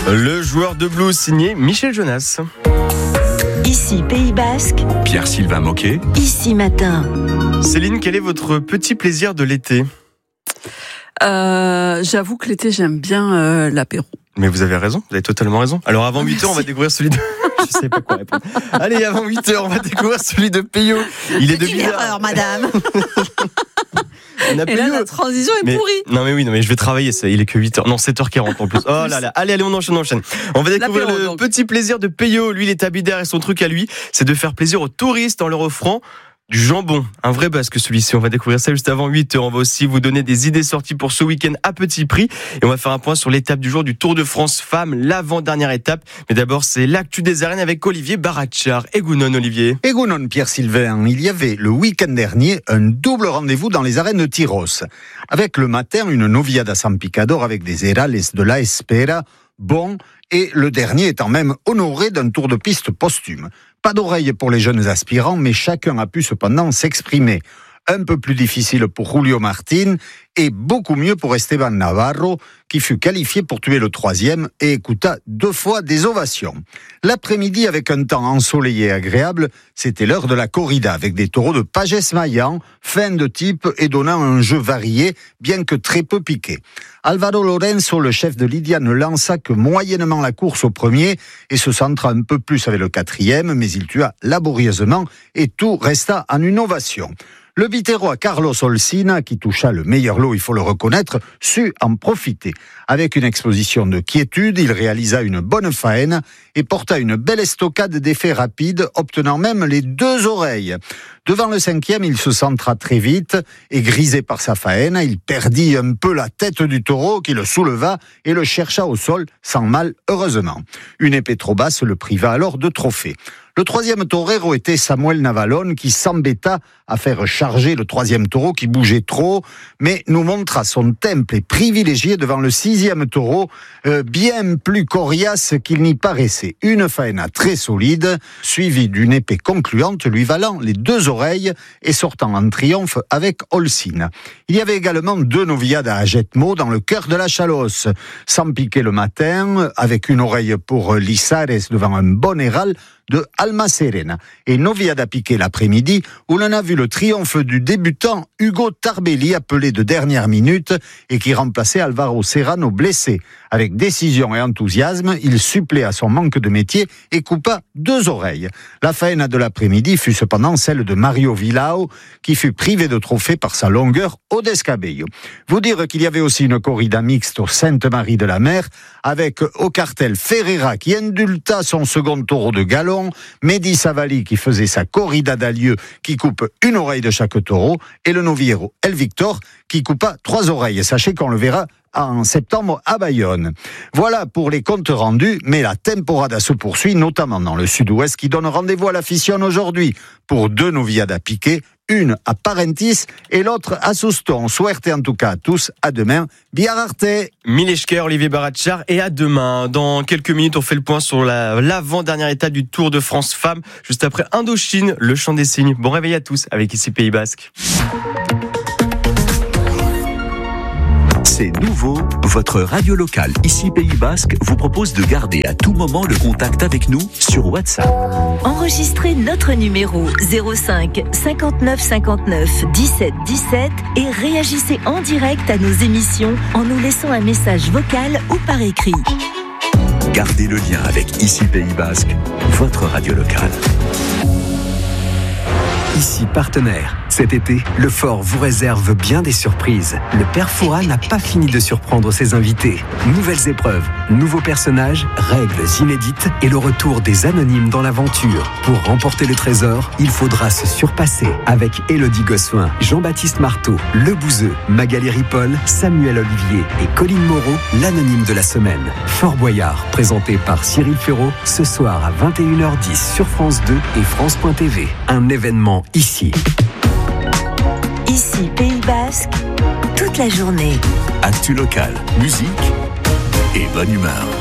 Le joueur de blues signé Michel Jonas. Ici Pays Basque. Pierre-Sylvain Moquet. Ici Matin. Céline, quel est votre petit plaisir de l'été ? J'avoue que l'été, j'aime bien l'apéro. Mais vous avez raison, vous avez totalement raison. Alors avant 8h, on va découvrir celui de... Je sais pas quoi répondre. Allez, avant 8h, on va découvrir celui de Peyo. Il est de une erreur, madame. On a Et Peyo. là, la transition est pourrie. Non mais je vais travailler ça, il est que 8h. Non, 7h40 en plus. Oh là là, allez, on enchaîne. On va découvrir L'apéro, le donc. petit plaisir de Peyo. Lui, il est habidaire et son truc à lui, c'est de faire plaisir aux touristes en leur offrant du jambon, un vrai basque celui-ci. On va découvrir ça juste avant 8h. On va aussi vous donner des idées sorties pour ce week-end à petit prix. Et on va faire un point sur l'étape du jour du Tour de France Femmes, l'avant-dernière étape. Mais d'abord, c'est l'actu des arènes avec Olivier Baratchar. Egounon, Olivier. Egounon, Pierre-Sylvain, il y avait le week-end dernier un double rendez-vous dans les arènes de Tyros. Avec le matin, une noviada San Picador avec des Herales de la Espera, bon, et le dernier étant même honoré d'un tour de piste posthume. Pas d'oreille pour les jeunes aspirants, mais chacun a pu cependant s'exprimer. Un peu plus difficile pour Julio Martín et beaucoup mieux pour Esteban Navarro, qui fut qualifié pour tuer le troisième et écouta 2 fois des ovations. L'après-midi, avec un temps ensoleillé et agréable, c'était l'heure de la corrida, avec des taureaux de Pages Maillan, fins de type et donnant un jeu varié, bien que très peu piqué. Álvaro Lorenzo, le chef de Lidia, ne lança que moyennement la course au premier et se centra un peu plus avec le quatrième, mais il tua laborieusement et tout resta en une ovation. Le Biterrois Carlos Olsina, qui toucha le meilleur lot, il faut le reconnaître, sut en profiter. Avec une exposition de quiétude, il réalisa une bonne faine et porta une belle estocade d'effets rapides, obtenant même les 2 oreilles. Devant le 5e, il se centra très vite et grisé par sa faine, il perdit un peu la tête du taureau qui le souleva et le chercha au sol sans mal, heureusement. Une épée trop basse le priva alors de trophée. Le 3e torero était Samuel Navalone qui s'embêta à faire charger le 3e taureau qui bougeait trop, mais nous montra son temple privilégié devant le 6e taureau, bien plus coriace qu'il n'y paraissait. Une faena très solide, suivie d'une épée concluante lui valant les 2 oreilles et sortant en triomphe avec Olsina. Il y avait également 2 noviades à Jetmo dans le cœur de la Chalosse. Sans piquer le matin, avec une oreille pour Lisares devant un bon héral de Alma Serena. Et noviade à piquer l'après-midi, où l'on a vu le triomphe du débutant Hugo Tarbelli, appelé de dernière minute, et qui remplaçait Alvaro Serrano blessé. Avec décision et enthousiasme, il supplée à son manque de métier et coupa 2 oreilles. La faena de l'après-midi fut cependant celle de Mario Villao, qui fut privé de trophée par sa longueur au Descabello. Vous dire qu'il y avait aussi une corrida mixte au Sainte-Marie de la Mer, avec au cartel Ferreira qui indulta son second taureau de galon, Mehdi Savali qui faisait sa corrida d'Alieu qui coupe une oreille de chaque taureau, et le noviero El Victor qui coupa 3 oreilles. Sachez qu'on le verra en septembre à Bayonne. Voilà pour les comptes rendus, mais la temporada se poursuit, notamment dans le sud-ouest, qui donne rendez-vous à la Fission aujourd'hui pour 2 noviades à piquer, une à Parentis et l'autre à Souston. Souhaitez en tout cas à tous, à demain. Biararte. Mileshker, Olivier Baratchar, et à demain. Dans quelques minutes, on fait le point sur l'avant-dernière étape du Tour de France Femmes, juste après Indochine, le chant des cygnes. Bon réveil à tous avec ici Pays Basque. C'est nouveau, votre radio locale ici Pays Basque vous propose de garder à tout moment le contact avec nous sur WhatsApp. Enregistrez notre numéro 05 59 59 17 17 et réagissez en direct à nos émissions en nous laissant un message vocal ou par écrit. Gardez le lien avec ici Pays Basque, votre radio locale. Ici partenaire. Cet été, le Fort vous réserve bien des surprises. Le Père Fouras n'a pas fini de surprendre ses invités. Nouvelles épreuves, nouveaux personnages, règles inédites et le retour des anonymes dans l'aventure. Pour remporter le trésor, il faudra se surpasser avec Élodie Gossuin, Jean-Baptiste Marteau, Le Bouzeux, Magali Ripoll, Samuel Olivier et Colline Moreau, l'anonyme de la semaine. Fort Boyard, présenté par Cyril Ferraud, ce soir à 21h10 sur France 2 et France.tv. Un événement ici. Ici Pays Basque, toute la journée. Actu local, musique et bonne humeur.